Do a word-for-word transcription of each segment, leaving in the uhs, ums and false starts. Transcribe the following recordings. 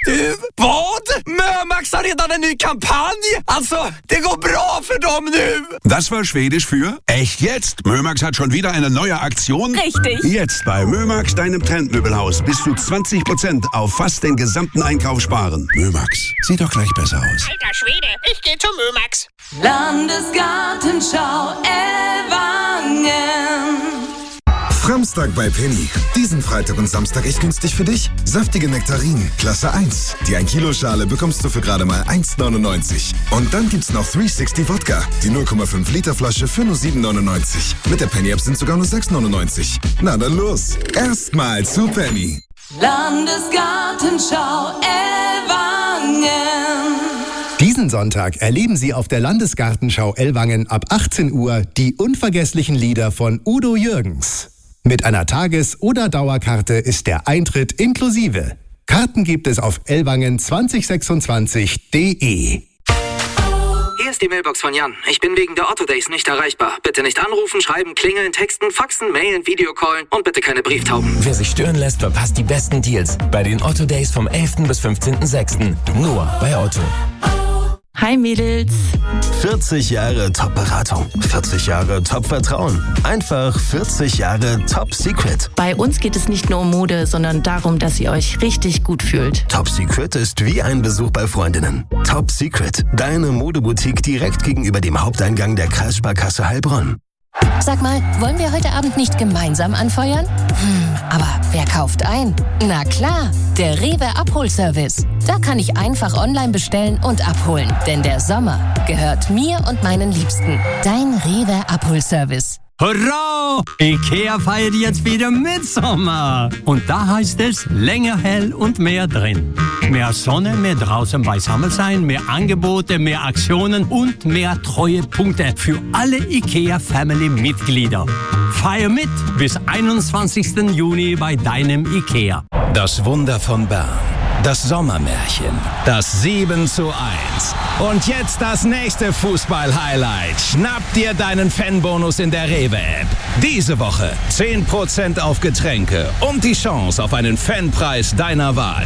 Du, vad? Mömax har redan en ny kampanj. Alltså, det går bra för dem nu. Das war Schwedisch für echt jetzt. Mömax hat schon wieder eine neue Aktion. Richtig. Jetzt bei Mömax, deinem Trendmöbelhaus, bis zu zwanzig Prozent auf fast den gesamten Einkauf sparen. Mömax, sieht doch gleich besser aus. Alter Schwede, ich geh zu Mömax. Landesgartenschau Ellwangen. Samstag bei Penny. Diesen Freitag und Samstag echt günstig für dich. Saftige Nektarinen, Klasse eins. Die ein Kilo Schale bekommst du für gerade mal eins neunundneunzig. Und dann gibt's noch dreihundertsechzig Wodka. Die null Komma fünf Liter Flasche für nur sieben neunundneunzig. Mit der Penny-App sind sogar nur sechs neunundneunzig. Na dann los. Erstmal zu Penny. Landesgartenschau Ellwangen. Diesen Sonntag erleben Sie auf der Landesgartenschau Ellwangen ab achtzehn Uhr die unvergesslichen Lieder von Udo Jürgens. Mit einer Tages- oder Dauerkarte ist der Eintritt inklusive. Karten gibt es auf ellwangen zwanzig sechsundzwanzig punkt de. Hier ist die Mailbox von Jan. Ich bin wegen der Otto Days nicht erreichbar. Bitte nicht anrufen, schreiben, klingeln, texten, faxen, mailen, Videocallen und bitte keine Brieftauben. Wer sich stören lässt, verpasst die besten Deals bei den Otto Days vom elften bis fünfzehnten sechsten Nur bei Otto. Hi Mädels. vierzig Jahre Top-Beratung, vierzig Jahre Top-Vertrauen, einfach vierzig Jahre Top-Secret. Bei uns geht es nicht nur um Mode, sondern darum, dass ihr euch richtig gut fühlt. Top-Secret ist wie ein Besuch bei Freundinnen. Top-Secret, deine Modeboutique direkt gegenüber dem Haupteingang der Kreissparkasse Heilbronn. Sag mal, wollen wir heute Abend nicht gemeinsam anfeuern? Hm, aber wer kauft ein? Na klar, der Rewe Abholservice. Da kann ich einfach online bestellen und abholen. Denn der Sommer gehört mir und meinen Liebsten. Dein Rewe Abholservice. Hurra! Ikea feiert jetzt wieder Mitsommer. Und da heißt es länger hell und mehr drin. Mehr Sonne, mehr draußen beisammen sein, mehr Angebote, mehr Aktionen und mehr Treuepunkte für alle Ikea-Family-Mitglieder. Feier mit bis einundzwanzigsten Juni bei deinem Ikea. Das Wunder von Bern. Das Sommermärchen. Das sieben zu eins. Und jetzt das nächste Fußball-Highlight. Schnapp dir deinen Fanbonus in der Rewe-App. Diese Woche zehn Prozent auf Getränke und die Chance auf einen Fanpreis deiner Wahl.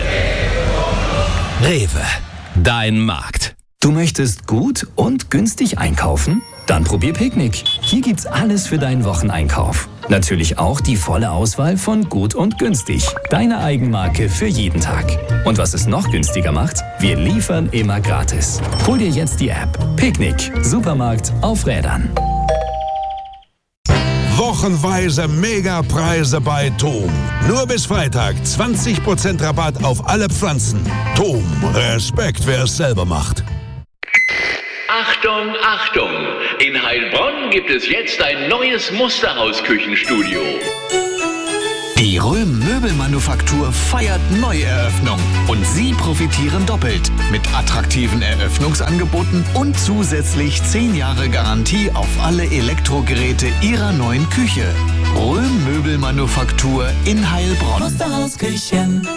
Rewe, dein Markt. Du möchtest gut und günstig einkaufen? Dann probier Picknick. Hier gibt's alles für deinen Wocheneinkauf. Natürlich auch die volle Auswahl von gut und günstig. Deine Eigenmarke für jeden Tag. Und was es noch günstiger macht, wir liefern immer gratis. Hol dir jetzt die App. Picknick. Supermarkt auf Rädern. Wochenweise Megapreise bei Thom. Nur bis Freitag zwanzig Prozent Rabatt auf alle Pflanzen. Thom, Respekt, wer es selber macht. Achtung, Achtung! In Heilbronn gibt es jetzt ein neues Musterhaus-Küchenstudio. Die Röhm Möbelmanufaktur feiert Neueröffnung und Sie profitieren doppelt mit attraktiven Eröffnungsangeboten und zusätzlich zehn Jahre Garantie auf alle Elektrogeräte Ihrer neuen Küche. Röhm Möbelmanufaktur in Heilbronn. Musterhaus Küchen.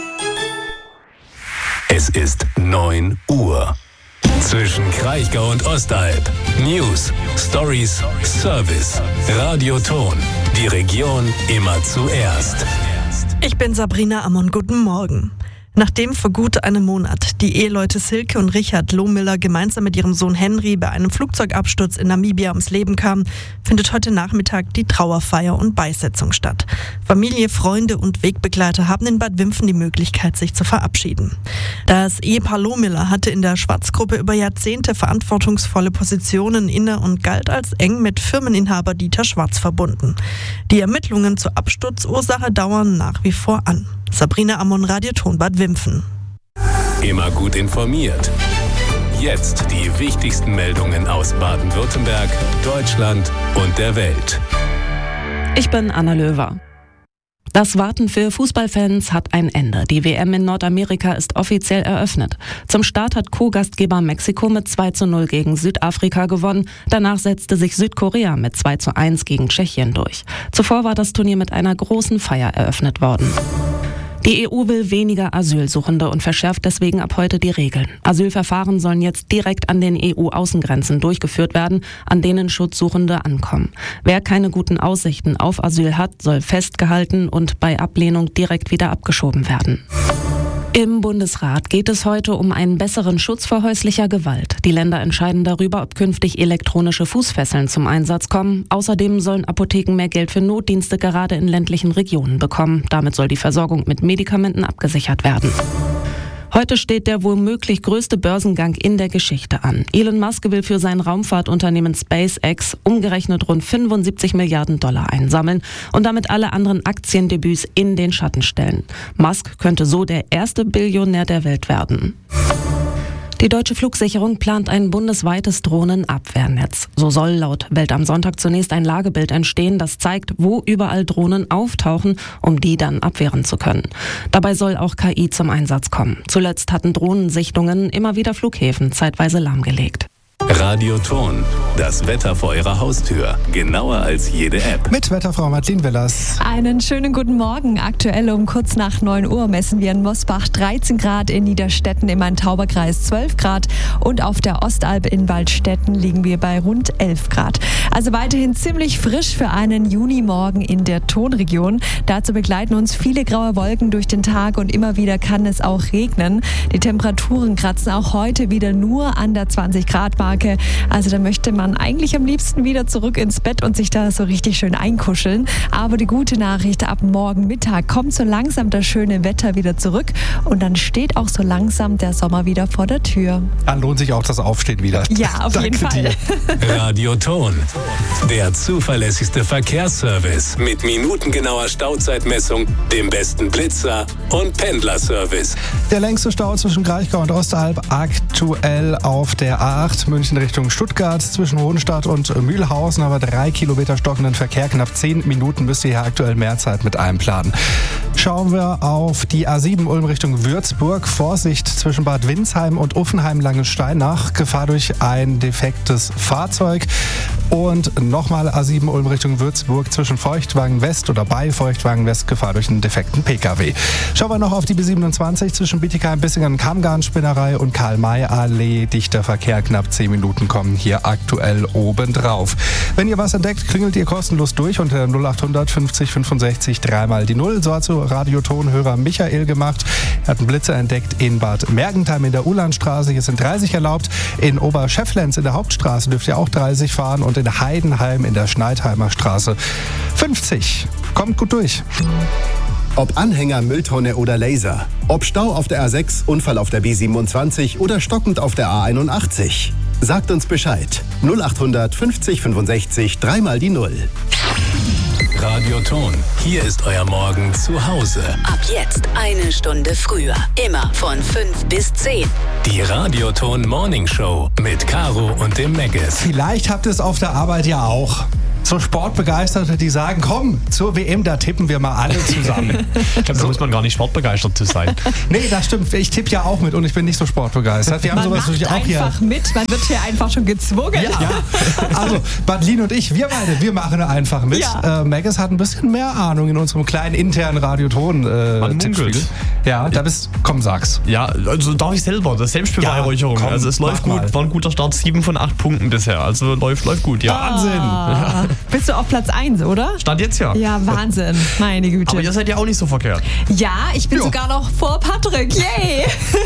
Es ist neun Uhr. Zwischen Kraichgau und Ostalb. News, Stories, Service, Radioton. Die Region immer zuerst. Ich bin Sabrina Ammon, guten Morgen. Nachdem vor gut einem Monat die Eheleute Silke und Richard Lohmiller gemeinsam mit ihrem Sohn Henry bei einem Flugzeugabsturz in Namibia ums Leben kamen, findet heute Nachmittag die Trauerfeier und Beisetzung statt. Familie, Freunde und Wegbegleiter haben in Bad Wimpfen die Möglichkeit, sich zu verabschieden. Das Ehepaar Lohmiller hatte in der Schwarzgruppe über Jahrzehnte verantwortungsvolle Positionen inne und galt als eng mit Firmeninhaber Dieter Schwarz verbunden. Die Ermittlungen zur Absturzursache dauern nach wie vor an. Sabrina Ammon, Radioton Bad Wimpfen. Immer gut informiert. Jetzt die wichtigsten Meldungen aus Baden-Württemberg, Deutschland und der Welt. Ich bin Anna Löwer. Das Warten für Fußballfans hat ein Ende. Die W M in Nordamerika ist offiziell eröffnet. Zum Start hat Co-Gastgeber Mexiko mit zwei zu null gegen Südafrika gewonnen. Danach setzte sich Südkorea mit zwei zu eins gegen Tschechien durch. Zuvor war das Turnier mit einer großen Feier eröffnet worden. Die E U will weniger Asylsuchende und verschärft deswegen ab heute die Regeln. Asylverfahren sollen jetzt direkt an den E U-Außengrenzen durchgeführt werden, an denen Schutzsuchende ankommen. Wer keine guten Aussichten auf Asyl hat, soll festgehalten und bei Ablehnung direkt wieder abgeschoben werden. Im Bundesrat geht es heute um einen besseren Schutz vor häuslicher Gewalt. Die Länder entscheiden darüber, ob künftig elektronische Fußfesseln zum Einsatz kommen. Außerdem sollen Apotheken mehr Geld für Notdienste gerade in ländlichen Regionen bekommen. Damit soll die Versorgung mit Medikamenten abgesichert werden. Heute steht der womöglich größte Börsengang in der Geschichte an. Elon Musk will für sein Raumfahrtunternehmen SpaceX umgerechnet rund fünfundsiebzig Milliarden Dollar einsammeln und damit alle anderen Aktiendebüts in den Schatten stellen. Musk könnte so der erste Billionär der Welt werden. Die Deutsche Flugsicherung plant ein bundesweites Drohnenabwehrnetz. So soll laut Welt am Sonntag zunächst ein Lagebild entstehen, das zeigt, wo überall Drohnen auftauchen, um die dann abwehren zu können. Dabei soll auch K I zum Einsatz kommen. Zuletzt hatten Drohnensichtungen immer wieder Flughäfen zeitweise lahmgelegt. Radioton, das Wetter vor Ihrer Haustür. Genauer als jede App. Mit Wetterfrau Martin Willers. Einen schönen guten Morgen. Aktuell um kurz nach neun Uhr messen wir in Mosbach dreizehn Grad, in Niederstetten im Main-Tauber-Kreis zwölf Grad und auf der Ostalb in Waldstätten liegen wir bei rund elf Grad. Also weiterhin ziemlich frisch für einen Junimorgen in der Tonregion. Dazu begleiten uns viele graue Wolken durch den Tag und immer wieder kann es auch regnen. Die Temperaturen kratzen auch heute wieder nur an der zwanzig Grad Marke. Also da möchte man eigentlich am liebsten wieder zurück ins Bett und sich da so richtig schön einkuscheln. Aber die gute Nachricht, ab morgen Mittag kommt so langsam das schöne Wetter wieder zurück und dann steht auch so langsam der Sommer wieder vor der Tür. Dann lohnt sich auch das Aufstehen wieder. Ja, auf jeden Fall. Radioton, der zuverlässigste Verkehrsservice mit minutengenauer Stauzeitmessung, dem besten Blitzer und Pendlerservice. Der längste Stau zwischen Kraichgau und Ostalb aktuell auf der A acht München Richtung Stuttgart zwischen Hohenstadt und Mühlhausen, aber drei Kilometer stockenden Verkehr, knapp zehn Minuten müsst ihr hier aktuell mehr Zeit mit einplanen. Schauen wir auf die A sieben Ulm Richtung Würzburg. Vorsicht zwischen Bad Windsheim und Uffenheim-Langenstein nach Gefahr durch ein defektes Fahrzeug. Und nochmal A sieben Ulm Richtung Würzburg zwischen Feuchtwagen West oder bei Feuchtwagen West Gefahr durch einen defekten P K W. Schauen wir noch auf die B siebenundzwanzig zwischen Bietigheim, Bissingen, Kammgarnspinnerei und Karl-May-Allee. Dichter Verkehr, knapp zehn Minuten kommen hier aktuell obendrauf. Wenn ihr was entdeckt, klingelt ihr kostenlos durch unter null achthundert fünfzig fünfundsechzig dreimal die Null. So hat so Radiotonhörer Michael gemacht. Er hat einen Blitzer entdeckt in Bad Mergentheim in der Ulandstraße. Hier sind dreißig erlaubt. In Oberschefflenz in der Hauptstraße dürft ihr auch dreißig fahren und in Heidenheim in der Schneidheimer Straße fünfzig. Kommt gut durch. Ob Anhänger, Mülltonne oder Laser. Ob Stau auf der A sechs, Unfall auf der B siebenundzwanzig oder stockend auf der A einundachtzig. Sagt uns Bescheid. null achthundert fünfzig fünfundsechzig dreimal die Null. Radioton, hier ist euer Morgen zu Hause. Ab jetzt eine Stunde früher. Immer von fünf bis zehn. Die Radioton Morning Show mit Caro und dem Megas. Vielleicht habt ihr es auf der Arbeit ja auch. So Sportbegeisterte, die sagen, komm, zur W M, da tippen wir mal alle zusammen. Ich glaube, da muss man gar nicht sportbegeistert zu sein. Nee, das stimmt. Ich tippe ja auch mit und ich bin nicht so sportbegeistert. Wir man haben sowas macht natürlich auch hier. einfach mit, man wird hier einfach schon gezwungen. Ja, ja. Also Badlin und ich, wir beide, wir machen einfach mit. Ja. Äh, Megas hat ein bisschen mehr Ahnung in unserem kleinen internen Radioton-Tippspiel. Äh, ja, da bist, komm, sag's. Ja, also darf ich selber, das ist Selbstbeweihräucherung. Ja, also es läuft gut, mal. War ein guter Start, sieben von acht Punkten bisher. Also läuft, läuft gut, ja. Wahnsinn. Ah. Bist du auf Platz eins, oder? Stand jetzt ja. Ja, Wahnsinn. Meine Güte. Aber ihr seid ja auch nicht so verkehrt. Ja, ich bin jo. sogar noch vor Patrick. Yay!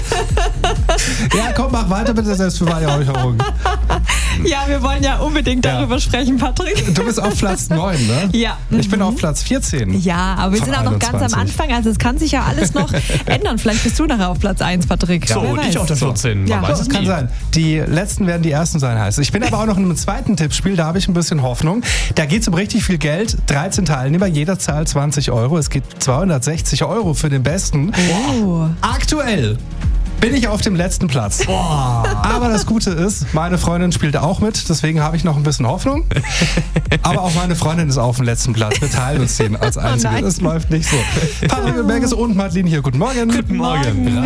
Ja, komm, mach weiter mit der Selbstbeweihräucherung. Ja, wir wollen ja unbedingt ja. darüber sprechen, Patrick. Du bist auf Platz neun, ne? Ja. Ich bin auf Platz vierzehn. Ja, aber wir sind auch noch ganz am Anfang, also es kann sich ja alles noch ändern. Vielleicht bist du nachher auf Platz eins, Patrick. So, und ich auf der vierzehn. Ja, das kann sein. Die letzten werden die ersten sein, heißt. Ich bin aber auch noch in einem zweiten Tippspiel, da habe ich ein bisschen Hoffnung. Da geht es um richtig viel Geld. dreizehn Teilnehmer, jeder zahlt zwanzig Euro. Es gibt zweihundertsechzig Euro für den Besten. Wow. Aktuell bin ich auf dem letzten Platz. Boah. Aber das Gute ist, meine Freundin spielt auch mit, deswegen habe ich noch ein bisschen Hoffnung. Aber auch meine Freundin ist auf dem letzten Platz. Wir teilen uns den als Einzige. Das läuft nicht so. Patrick und Megas und Madeleine hier. Guten Morgen. Guten Morgen.